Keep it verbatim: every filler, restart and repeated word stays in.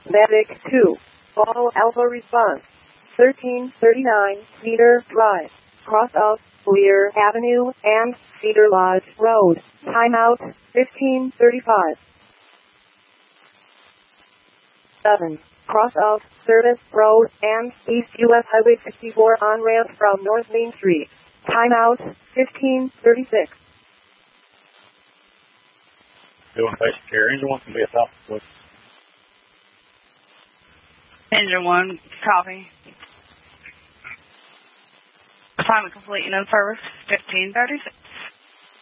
Medic two. All Alpha response. thirteen thirty-nine Cedar Drive. Cross of Lear Avenue and Cedar Lodge Road. Timeout fifteen thirty-five. seven. Cross of Service Road and East U S Highway sixty-four on ramp from North Main Street. Timeout fifteen thirty-six. Doing basic care. Engine one can be a top, please. Engine one, copy. Assignment complete and in service, fifteen thirty-six.